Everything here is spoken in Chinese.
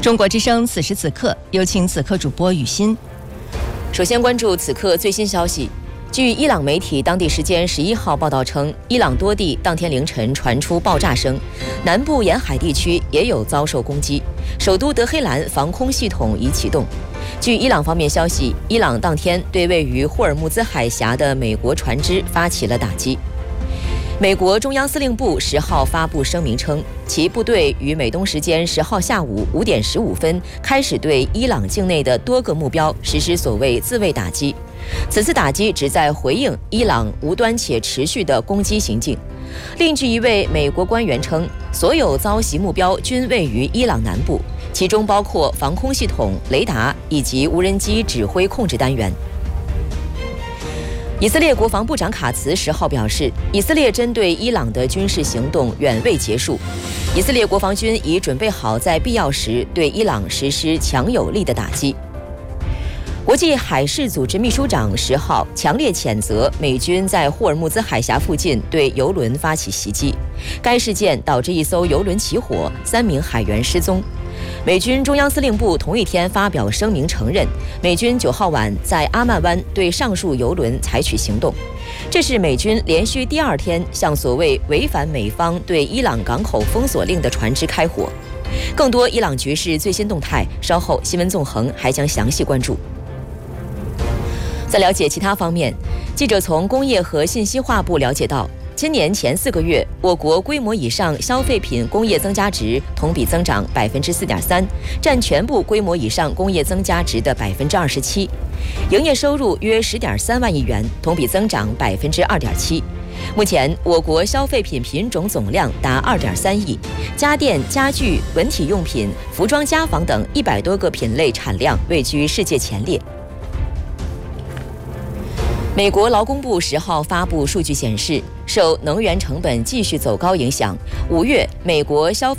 中国之声此时此刻，有请此刻主播雨欣。 首先关注此刻最新消息。据伊朗媒体当地时间11号报道称，伊朗多地当天凌晨传出爆炸声，南部沿海地区也有遭受攻击，首都德黑兰防空系统已启动。据伊朗方面消息，伊朗当天对位于霍尔木兹海峡的美国船只发起了打击。美国中央司令部10号发布声明称，其部队于美东时间10号下午5点15分开始对伊朗境内的多个目标实施所谓自卫打击。此次打击旨在回应伊朗无端且持续的攻击行径。另据一位美国官员称，所有遭袭目标均位于伊朗南部，其中包括防空系统、雷达以及无人机指挥控制单元。以色列国防部长卡茨10号表示，以色列针对伊朗的军事行动远未结束，以色列国防军已准备好在必要时对伊朗实施强有力的打击。国际海事组织秘书长10号强烈谴责美军在霍尔木兹海峡附近对油轮发起袭击，该事件导致一艘油轮起火，3名海员失踪。美军中央司令部同一天发表声明承认，美军9号晚在阿曼湾对上述油轮采取行动，这是美军连续第2天向所谓违反美方对伊朗港口封锁令的船只开火。更多伊朗局势最新动态，稍后新闻纵横还将详细关注。在了解其他方面，记者从工业和信息化部了解到，今年前4个月，我国规模以上消费品工业增加值同比增长4.3%，占全部规模以上工业增加值的27%。营业收入约10.3万亿元，同比增长2.7%。目前，我国消费品品种总量达2.3亿，家电、家具、文体用品、服装家纺等100多个品类产量位居世界前列。美国劳工部10号发布数据显示，受能源成本继续走高影响，5月美国消费